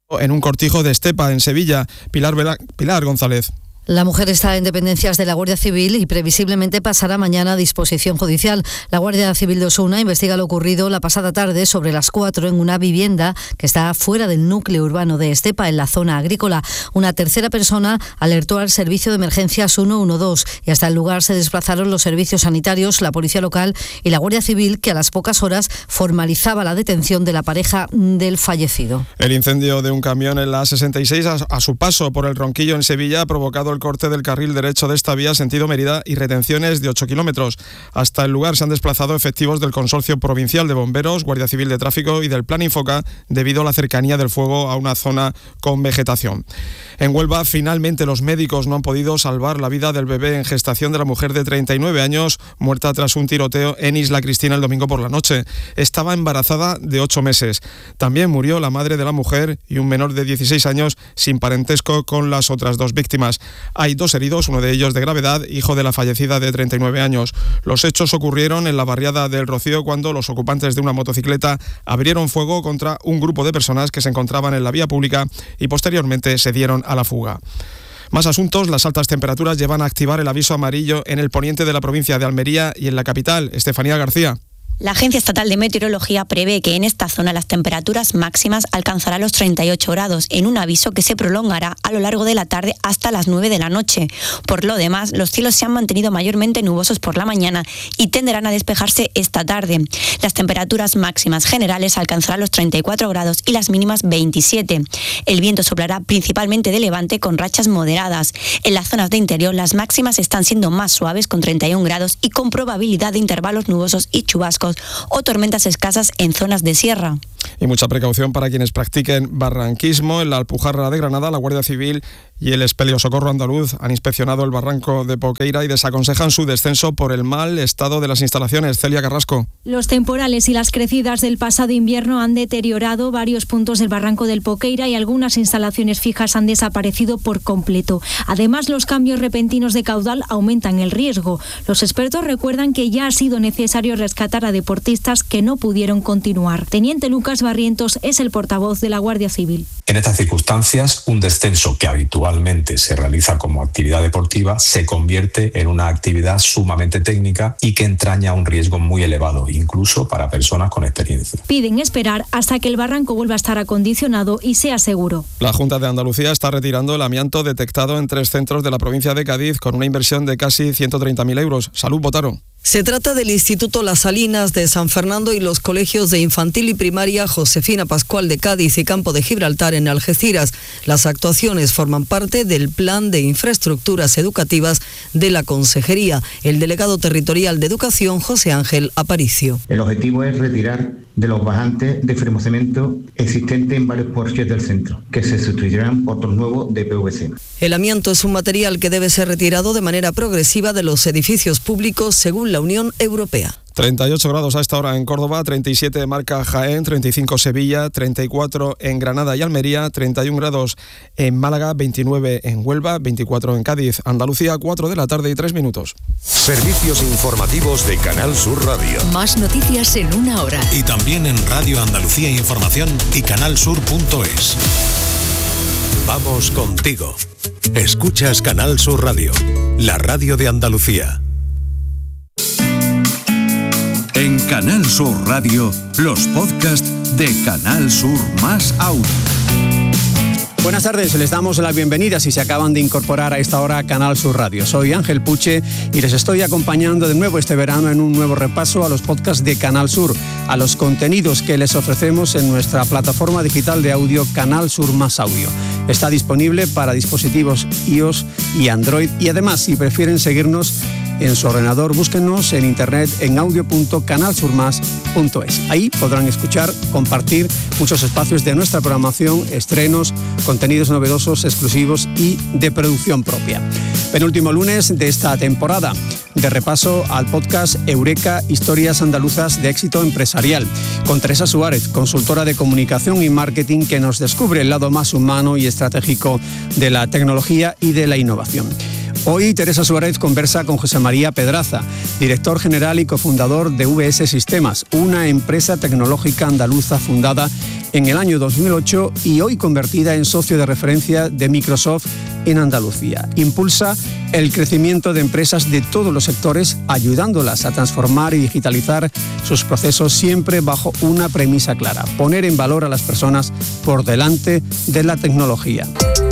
En un cortijo de Estepa, en Sevilla. Pilar González. La mujer está en dependencias de la Guardia Civil y previsiblemente pasará mañana a disposición judicial. La Guardia Civil de Osuna investiga lo ocurrido la pasada tarde sobre las 4 en una vivienda que está fuera del núcleo urbano de Estepa, en la zona agrícola. Una tercera persona alertó al servicio de emergencias 112 y hasta el lugar se desplazaron los servicios sanitarios, la policía local y la Guardia Civil, que a las pocas horas formalizaba la detención de la pareja del fallecido. El incendio de un camión en la A66 a su paso por el Ronquillo en Sevilla ha provocado el corte del carril derecho de esta vía sentido Mérida y retenciones de 8 kilómetros. Hasta el lugar se han desplazado efectivos del Consorcio Provincial de Bomberos, Guardia Civil de Tráfico y del Plan Infoca debido a la cercanía del fuego a una zona con vegetación. En Huelva, finalmente los médicos no han podido salvar la vida del bebé en gestación de la mujer de 39 años, muerta tras un tiroteo en Isla Cristina el domingo por la noche. Estaba embarazada de 8 meses. También murió la madre de la mujer y un menor de 16 años sin parentesco con las otras 2 víctimas. Hay 2 heridos, uno de ellos de gravedad, hijo de la fallecida de 39 años. Los hechos ocurrieron en la barriada del Rocío cuando los ocupantes de una motocicleta abrieron fuego contra un grupo de personas que se encontraban en la vía pública y posteriormente se dieron a la fuga. Más asuntos. Las altas temperaturas llevan a activar el aviso amarillo en el poniente de la provincia de Almería y en la capital. Estefanía García. La Agencia Estatal de Meteorología prevé que en esta zona las temperaturas máximas alcanzarán los 38 grados, en un aviso que se prolongará a lo largo de la tarde hasta las 9 de la noche. Por lo demás, los cielos se han mantenido mayormente nubosos por la mañana y tenderán a despejarse esta tarde. Las temperaturas máximas generales alcanzarán los 34 grados y las mínimas 27. El viento soplará principalmente de levante con rachas moderadas. En las zonas de interior las máximas están siendo más suaves con 31 grados y con probabilidad de intervalos nubosos y chubascos o tormentas escasas en zonas de sierra. Y mucha precaución para quienes practiquen barranquismo. En la Alpujarra de Granada, la Guardia Civil y el Espeleosocorro Andaluz han inspeccionado el barranco de Poqueira y desaconsejan su descenso por el mal estado de las instalaciones. Celia Carrasco. Los temporales y las crecidas del pasado invierno han deteriorado varios puntos del barranco del Poqueira y algunas instalaciones fijas han desaparecido por completo. Además, los cambios repentinos de caudal aumentan el riesgo. Los expertos recuerdan que ya ha sido necesario rescatar a deportistas que no pudieron continuar. Teniente Lucas Barrientos es el portavoz de la Guardia Civil. En estas circunstancias, un descenso que habitualmente se realiza como actividad deportiva se convierte en una actividad sumamente técnica y que entraña un riesgo muy elevado, incluso para personas con experiencia. Piden esperar hasta que el barranco vuelva a estar acondicionado y sea seguro. La Junta de Andalucía está retirando el amianto detectado en 3 centros de la provincia de Cádiz con una inversión de casi 130.000 euros. Salud, Botaro. Se trata del Instituto Las Salinas de San Fernando y los colegios de infantil y primaria Josefina Pascual de Cádiz y Campo de Gibraltar en Algeciras. Las actuaciones forman parte del Plan de Infraestructuras Educativas de la Consejería. El delegado territorial de Educación, José Ángel Aparicio. El objetivo es retirar de los bajantes de firmocemento existentes en varios porches del centro, que se sustituirán por otros nuevos de PVC. El amianto es un material que debe ser retirado de manera progresiva de los edificios públicos según la Unión Europea. 38 grados a esta hora en Córdoba, 37 marca Jaén, 35 Sevilla, 34 en Granada y Almería, 31 grados en Málaga, 29 en Huelva, 24 en Cádiz, Andalucía, 4 de la tarde y 3 minutos. Servicios informativos de Canal Sur Radio. Más noticias en una hora. Y también en Radio Andalucía Información y canalsur.es. Vamos contigo. Escuchas Canal Sur Radio, la radio de Andalucía. En Canal Sur Radio, los podcasts de Canal Sur más Audio. Buenas tardes, les damos la bienvenida si se acaban de incorporar a esta hora a Canal Sur Radio. Soy Ángel Puche y les estoy acompañando de nuevo este verano en un nuevo repaso a los podcasts de Canal Sur, a los contenidos que les ofrecemos en nuestra plataforma digital de audio Canal Sur más Audio. Está disponible para dispositivos iOS y Android y además, si prefieren seguirnos en su ordenador, búsquenos en internet en audio.canalsurmas.es. Ahí podrán escuchar, compartir muchos espacios de nuestra programación, estrenos, contenidos novedosos, exclusivos y de producción propia. Penúltimo lunes de esta temporada, de repaso al podcast Eureka, Historias Andaluzas de Éxito Empresarial, con Teresa Suárez, consultora de comunicación y marketing, que nos descubre el lado más humano y estratégico de la tecnología y de la innovación. Hoy Teresa Suárez conversa con José María Pedraza, director general y cofundador de VS Sistemas, una empresa tecnológica andaluza fundada en el año 2008 y hoy convertida en socio de referencia de Microsoft en Andalucía. Impulsa el crecimiento de empresas de todos los sectores, ayudándolas a transformar y digitalizar sus procesos siempre bajo una premisa clara: poner en valor a las personas por delante de la tecnología.